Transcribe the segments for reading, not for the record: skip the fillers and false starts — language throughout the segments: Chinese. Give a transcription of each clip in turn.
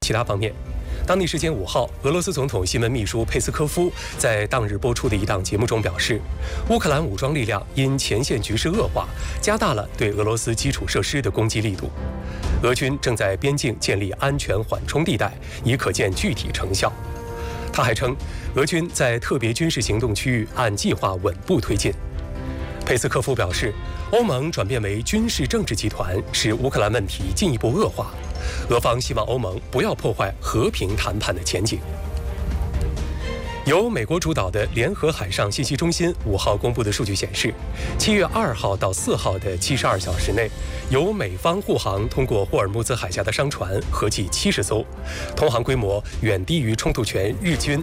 其他方面，当地时间5号，俄罗斯总统新闻秘书佩斯科夫在当日播出的一档节目中表示，乌克兰武装力量因前线局势恶化，加大了对俄罗斯基础设施的攻击力度。俄军正在边境建立安全缓冲地带，已可见具体成效。他还称，俄军在特别军事行动区域按计划稳步推进。佩斯科夫表示，欧盟转变为军事政治集团，使乌克兰问题进一步恶化。俄方希望欧盟不要破坏和平谈判的前景。由美国主导的联合海上信息中心5号公布的数据显示，7月2号到4号的72小时内，由美方护航通过霍尔木兹海峡的商船合计70艘，通航规模远低于冲突权日均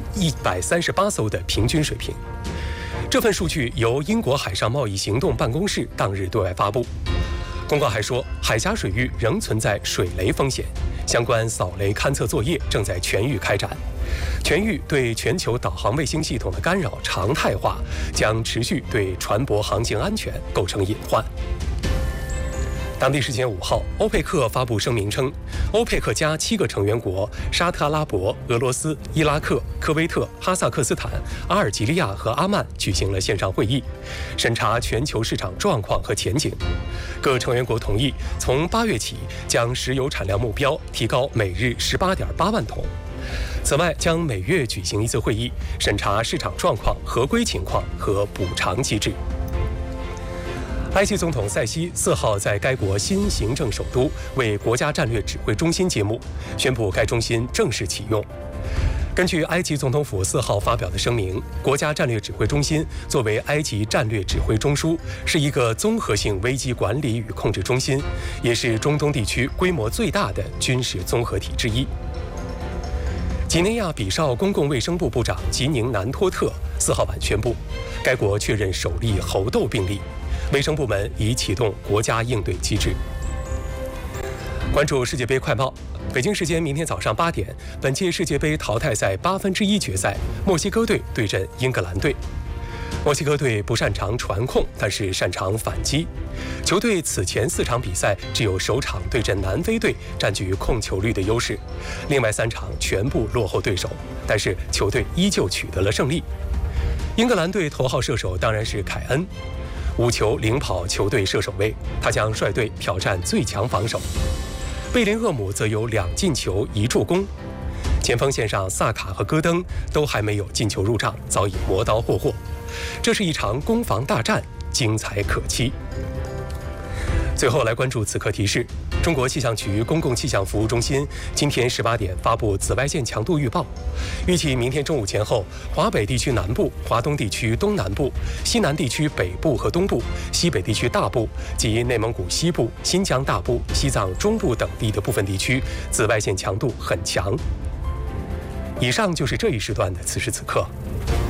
138艘的平均水平。这份数据由英国海上贸易行动办公室当日对外发布。公告还说，海峡水域仍存在水雷风险，相关扫雷勘测作业正在全域开展。全域对全球导航卫星系统的干扰常态化，将持续对船舶航行安全构成隐患。当地时间5号，欧佩克发布声明称，欧佩克加7个成员国沙特阿拉伯、俄罗斯、伊拉克、科威特、哈萨克斯坦、阿尔及利亚和阿曼举行了线上会议，审查全球市场状况和前景。各成员国同意从8月起将石油产量目标提高每日18.8万桶。此外，将每月举行一次会议，审查市场状况、合规情况和补偿机制。埃及总统塞西4号在该国新行政首都为国家战略指挥中心揭幕，宣布该中心正式启用。根据埃及总统府4号发表的声明，国家战略指挥中心作为埃及战略指挥中枢，是一个综合性危机管理与控制中心，也是中东地区规模最大的军事综合体之一。几内亚比绍公共卫生部部长吉宁南托特4号晚宣布，该国确认首例猴痘病例，卫生部门已启动国家应对机制。关注世界杯快报，北京时间明天早上8点，本届世界杯淘汰赛1/8决赛，墨西哥队对阵英格兰队。墨西哥队不擅长传控，但是擅长反击。球队此前4场比赛只有首场对阵南非队占据控球率的优势，另外3场全部落后对手，但是球队依旧取得了胜利。英格兰队头号射手当然是凯恩，5球领跑球队射手位，他将率队挑战最强防守。贝林厄姆则有2进球1助攻，前锋线上萨卡和戈登都还没有进球入账，早已磨刀霍霍。这是一场攻防大战，精彩可期。最后来关注此刻提示：中国气象局公共气象服务中心今天18点发布紫外线强度预报，预计明天中午前后，华北地区南部、华东地区东南部、西南地区北部和东部、西北地区大部及内蒙古西部、新疆大部、西藏中部等地的部分地区紫外线强度很强。以上就是这一时段的此时此刻。